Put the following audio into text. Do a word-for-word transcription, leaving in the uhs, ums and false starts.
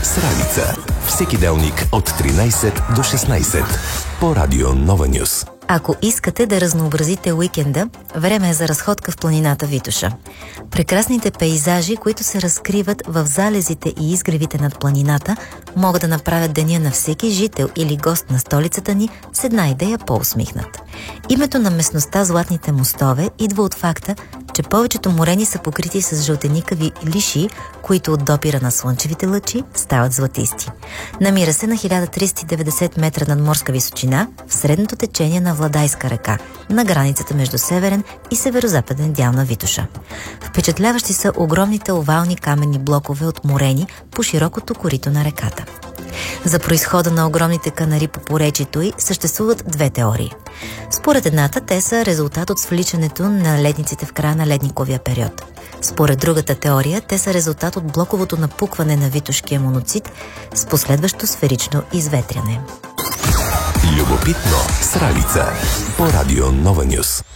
с Ралица. Всеки делник от тринайсет до шестнайсет по Радио Нова Нюс. Ако искате да разнообразите уикенда, време е за разходка в планината Витоша. Прекрасните пейзажи, които се разкриват в залезите и изгревите над планината, могат да направят деня на всеки жител или гост на столицата ни с една идея по-усмихнат. Името на местността Златните мостове идва от факта, че повечето морени са покрити с жълтеникави лишии, които от допира на слънчевите лъчи стават златисти. Намира се на хиляда триста и деветдесет метра надморска височина в средното течение на Владайска река, на границата между северен и северозападен дял на Витоша. Впечатляващи са огромните овални каменни блокове от морени по широкото корито на реката. За произхода на огромните канари по поречието й съществуват две теории. Според едната, те са резултат от свличането на ледниците в края на ледниковия период. Според другата теория, те са резултат от блоковото напукване на витошкия моноцит с последващо сферично изветряне. Любопитно с Ралица по Радио Нова Нюс.